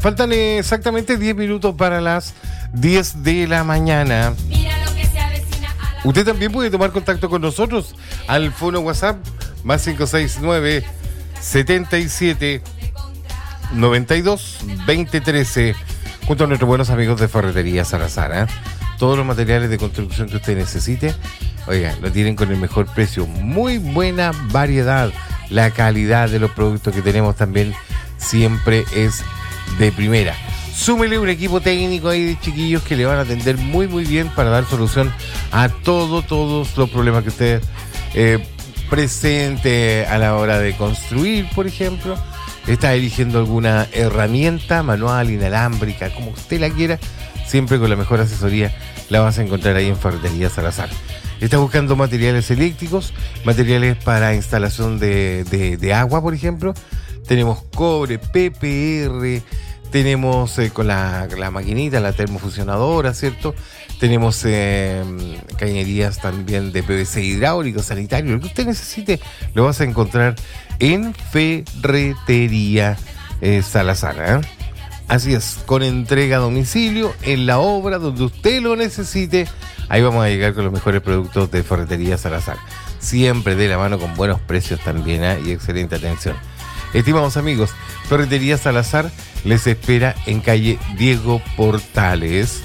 Faltan exactamente 10 minutos para las 10 de la mañana. Usted también puede tomar contacto con nosotros al fono WhatsApp más 569 77 92 2013 junto a nuestros buenos amigos de Ferretería Salazar, ¿eh? Todos los materiales de construcción que usted necesite, oiga, lo tienen con el mejor precio, muy buena variedad, la calidad de los productos que tenemos también siempre es de primera. Súmele un equipo técnico ahí de chiquillos que le van a atender muy muy bien para dar solución a todos los problemas que usted presente a la hora de construir, por ejemplo. Está eligiendo alguna herramienta manual, inalámbrica, como usted la quiera, siempre con la mejor asesoría la vas a encontrar ahí en Ferretería Salazar. Está buscando materiales eléctricos, materiales para instalación de agua, por ejemplo. Tenemos cobre, PPR, tenemos con la maquinita, la termofusionadora, ¿cierto? Tenemos cañerías también de PVC hidráulico, sanitario. Lo que usted necesite lo vas a encontrar en Ferretería Salazar, ¿eh? Así es, con entrega a domicilio, en la obra donde usted lo necesite. Ahí vamos a llegar con los mejores productos de Ferretería Salazar. Siempre de la mano con buenos precios también, ¿eh? Y excelente atención. Estimados amigos, Ferretería Salazar les espera en calle Diego Portales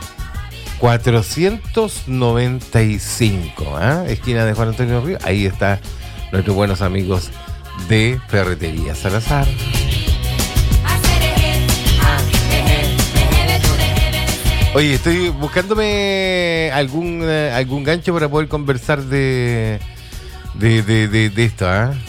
495, esquina de Juan Antonio Río. Ahí está nuestros buenos amigos de Ferretería Salazar. Oye, estoy buscándome algún gancho para poder conversar de esto,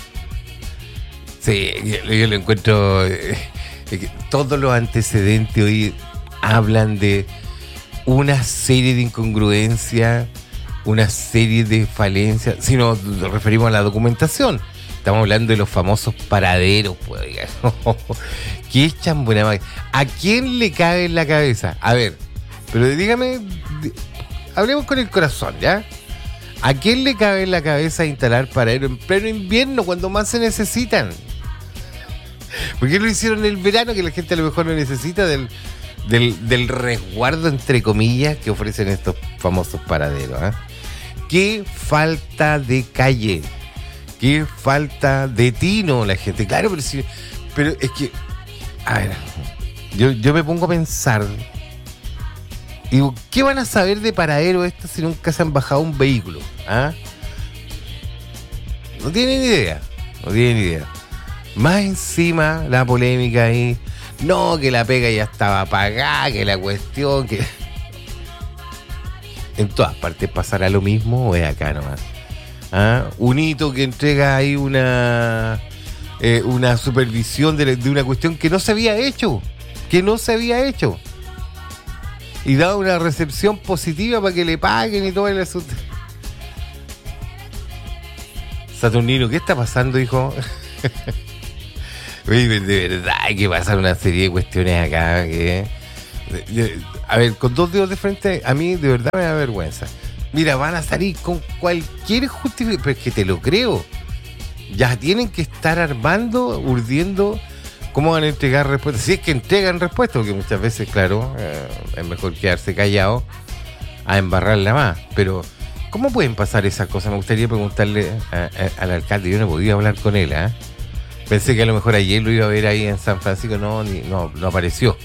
Sí, yo lo encuentro. Todos los antecedentes hoy hablan de una serie de incongruencias, una serie de falencias. Si nos referimos a la documentación, estamos hablando de los famosos paraderos, pues, que echan buena máquina. ¿A quién le cabe en la cabeza? A ver, pero dígame, hablemos con el corazón, ¿ya? ¿A quién le cabe en la cabeza instalar paraderos en pleno invierno cuando más se necesitan? ¿Por qué lo hicieron en el verano, que la gente a lo mejor no necesita del resguardo, entre comillas, que ofrecen estos famosos paraderos? Qué falta de calle, qué falta de tino la gente. Claro, pero es que, a ver, yo me pongo a pensar, digo, ¿qué van a saber de paradero estos si nunca se han bajado un vehículo? No tienen idea. Más encima la polémica ahí, no, que la pega ya estaba pagada, que la cuestión, que en todas partes pasará lo mismo, o es acá nomás. Un hito que entrega ahí una supervisión de una cuestión que no se había hecho, y da una recepción positiva para que le paguen y todo el asunto. Saturnino, ¿qué está pasando, hijo? Oye, de verdad hay que pasar una serie de cuestiones acá que... A ver, con dos dedos de frente, a mí de verdad me da vergüenza. Mira, van a salir con cualquier justificación, pero es que te lo creo. Ya tienen que estar armando, urdiendo cómo van a entregar respuestas. Si es que entregan respuestas, porque muchas veces, claro, es mejor quedarse callado a embarrarla más. Pero, ¿cómo pueden pasar esas cosas? Me gustaría preguntarle al alcalde. Yo no he podido hablar con él, Pensé que a lo mejor ayer lo iba a ver ahí en San Francisco, no apareció.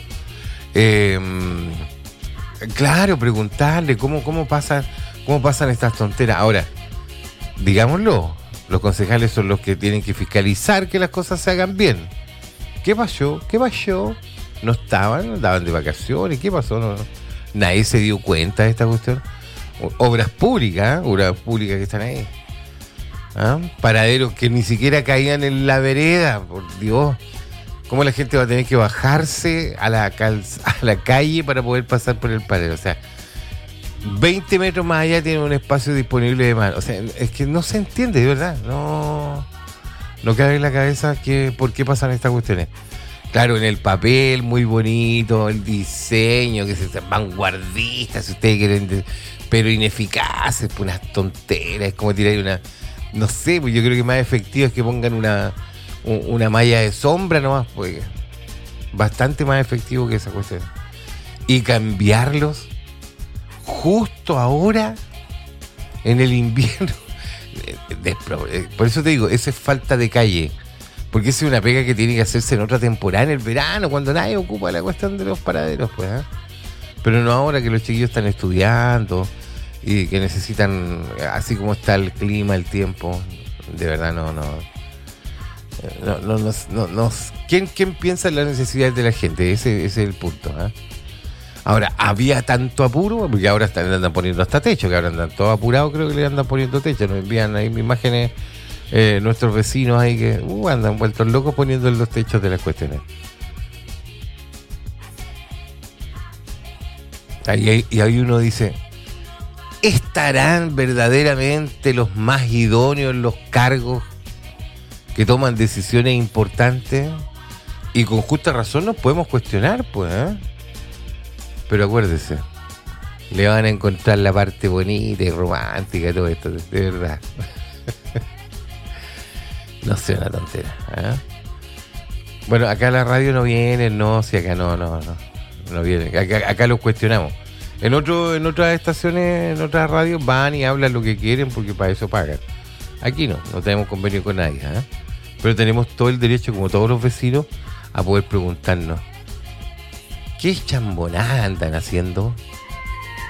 Claro, preguntarle cómo pasan estas tonteras. Ahora, digámoslo, los concejales son los que tienen que fiscalizar que las cosas se hagan bien. ¿Qué pasó? ¿No andaban de vacaciones? ¿Qué pasó? No, nadie se dio cuenta de esta cuestión. Obras públicas que están ahí. Paraderos que ni siquiera caían en la vereda, por Dios. ¿Cómo la gente va a tener que bajarse a la calle para poder pasar por el paradero? O sea, 20 metros más allá tiene un espacio disponible de mano. O sea, es que no se entiende, de verdad. No cabe en la cabeza por qué pasan estas cuestiones. Claro, en el papel, muy bonito, el diseño, que es vanguardista, si ustedes quieren, pero ineficaces, pues unas tonteras, es como tirar una... No sé, pues yo creo que más efectivo es que pongan una malla de sombra nomás, pues. bastante más efectivo que esa cuestión. Y cambiarlos justo ahora, en el invierno. Por eso te digo, esa es falta de calle. Porque esa es una pega que tiene que hacerse en otra temporada, en el verano, cuando nadie ocupa la cuestión de los paraderos, pues, ¿eh? Pero no ahora que los chiquillos están estudiando y que necesitan, así como está el clima, el tiempo. De verdad, no. ¿Quién piensa en las necesidades de la gente? Ese es el punto, ¿eh? Ahora, ¿había tanto apuro? Porque ahora le andan poniendo hasta techo, que ahora andan todos apurados, creo que le andan poniendo techo. Nos envían ahí imágenes nuestros vecinos ahí que andan vueltos locos poniendo en los techos de las cuestiones. Y ahí uno dice, ¿estarán verdaderamente los más idóneos en los cargos que toman decisiones importantes? Y con justa razón nos podemos cuestionar, pues, ¿eh? Pero acuérdese, le van a encontrar la parte bonita y romántica y todo esto, de verdad. No sea una tontera, ¿eh? Bueno, acá a la radio no vienen, no, si acá no vienen. Acá los cuestionamos. En otras estaciones, en otras radios van y hablan lo que quieren porque para eso pagan. Aquí no tenemos convenio con nadie, ¿eh? Pero tenemos todo el derecho, como todos los vecinos, a poder preguntarnos, ¿qué chambonada andan haciendo?